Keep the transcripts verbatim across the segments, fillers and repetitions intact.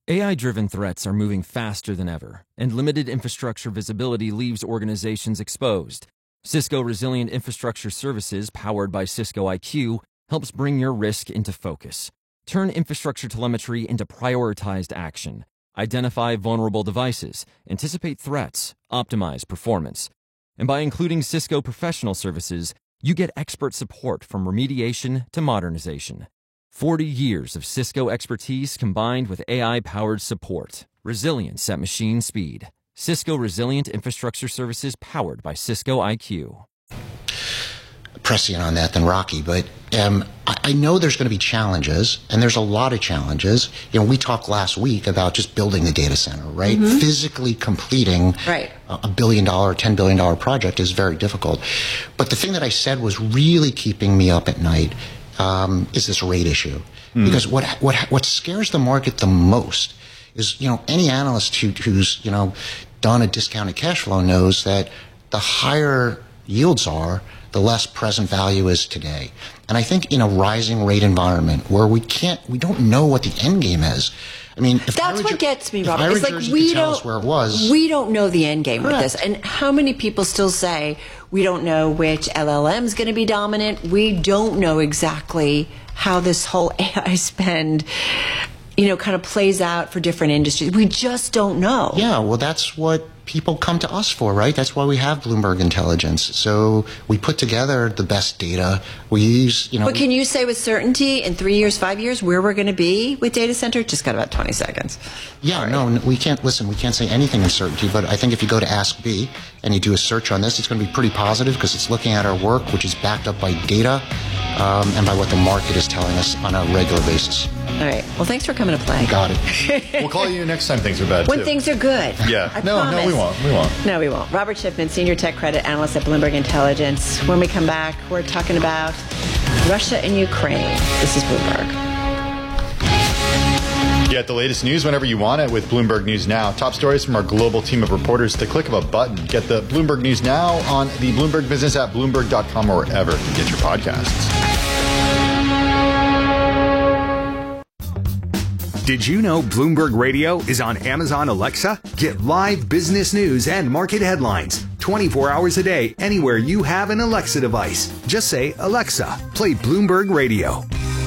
A I-driven threats are moving faster than ever, and limited infrastructure visibility leaves organizations exposed. Cisco Resilient Infrastructure Services, powered by Cisco I Q, helps bring your risk into focus. Turn infrastructure telemetry into prioritized action. Identify vulnerable devices, anticipate threats, optimize performance. And by including Cisco Professional Services, you get expert support from remediation to modernization. forty years of Cisco expertise combined with A I-powered support. Resilience at machine speed. Cisco Resilient Infrastructure Services, powered by Cisco I Q. Prescient on that than Rocky, but um, I, I know there's going to be challenges, and there's a lot of challenges. You know, we talked last week about just building the data center, right? Mm-hmm. Physically completing right. a, a billion dollar, ten billion dollar project is very difficult. But the thing that I said was really keeping me up at night um, is this rate issue, mm. because what what what scares the market the most is, you know, any analyst who, who's you know done a discounted cash flow knows that the higher yields are, the less present value is today. And I think in a rising rate environment where we can't, we don't know what the end game is. I mean, if that's Ira, what gets me, Robert. It's like Jersey we tell don't us where it was. We don't know the end game Correct. with this. And how many people still say we don't know which L L M is going to be dominant? We don't know exactly how this whole A I spend, you know, kind of plays out for different industries. We just don't know. Yeah, well, that's what people come to us for, right? That's why we have Bloomberg Intelligence. So we put together the best data. We use, you know. But can you say with certainty in three years, five years, where we're going to be with data center? Just got about twenty seconds. Yeah, Sorry. no, we can't, listen, we can't say anything in certainty, but I think if you go to Ask B and you do a search on this, it's going to be pretty positive because it's looking at our work, which is backed up by data um, and by what the market is telling us on a regular basis. All right. Well, thanks for coming to play. Got it. We'll call you next time things are bad, When too. things are good. Yeah. I no, promise. no, we won't. We won't. No, we won't. Robert Shipman, Senior Tech Credit Analyst at Bloomberg Intelligence. When we come back, we're talking about Russia and Ukraine. This is Bloomberg. Get the latest news whenever you want it with Bloomberg News Now. Top stories from our global team of reporters at the click of a button. Get the Bloomberg News Now on the Bloomberg Business app, Bloomberg dot com, or wherever you get your podcasts. Did you know Bloomberg Radio is on Amazon Alexa? Get live business news and market headlines twenty-four hours a day anywhere you have an Alexa device. Just say, Alexa, play Bloomberg Radio.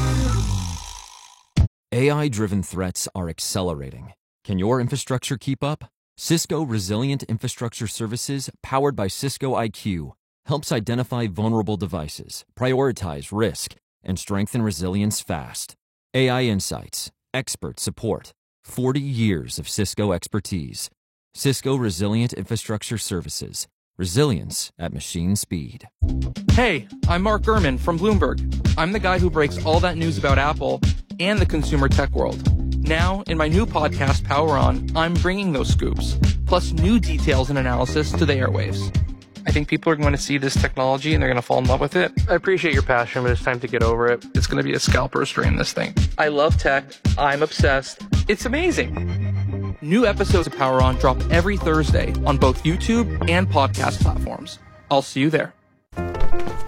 A I-driven threats are accelerating. Can your infrastructure keep up? Cisco Resilient Infrastructure Services, powered by Cisco I Q, helps identify vulnerable devices, prioritize risk, and strengthen resilience fast. A I insights, expert support, forty years of Cisco expertise. Cisco Resilient Infrastructure Services. Resilience at machine speed. Hey, I'm Mark Gurman from Bloomberg. I'm the guy who breaks all that news about Apple and the consumer tech world. Now, in my new podcast, Power On, I'm bringing those scoops, plus new details and analysis to the airwaves. I think people are going to see this technology and they're going to fall in love with it. I appreciate your passion, but it's time to get over it. It's going to be a scalp burster in this thing. I love tech. I'm obsessed. It's amazing. New episodes of Power On drop every Thursday on both YouTube and podcast platforms. I'll see you there. Mommy,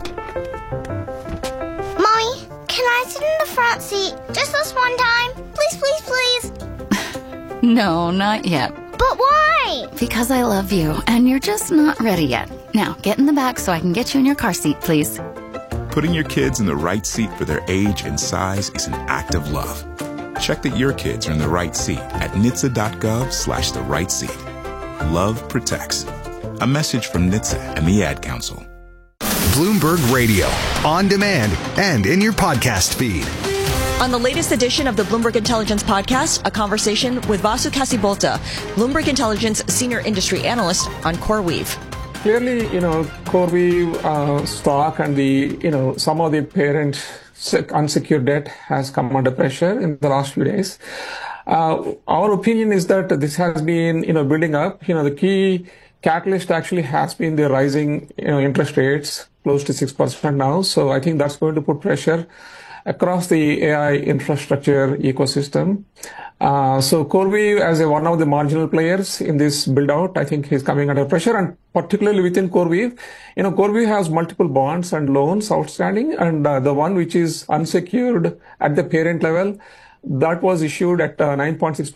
can I sit in the front seat just this one time? Please, please, please. No, not yet. But why? Because I love you, and you're just not ready yet. Now, get in the back so I can get you in your car seat, please. Putting your kids in the right seat for their age and size is an act of love. Check that your kids are in the right seat at N H T S A dot gov slash the right seat. Love protects. A message from N H T S A and the Ad Council. Bloomberg Radio, on demand and in your podcast feed. On the latest edition of the Bloomberg Intelligence podcast, a conversation with Vasu Kasibolta, Bloomberg Intelligence Senior Industry Analyst on CoreWeave. Clearly, you know, CoreWeave uh, stock and the, you know, some of the parent unsecured debt has come under pressure in the last few days. Uh, our opinion is that this has been, you know, building up. You know, the key catalyst actually has been the rising, you know, interest rates, close to six percent now. So I think that's going to put pressure across the A I infrastructure ecosystem. Uh, so CoreWeave, as a, one of the marginal players in this build-out, I think is coming under pressure, and particularly within CoreWeave. You know, CoreWeave has multiple bonds and loans outstanding, and uh, the one which is unsecured at the parent level, that was issued at uh, nine point six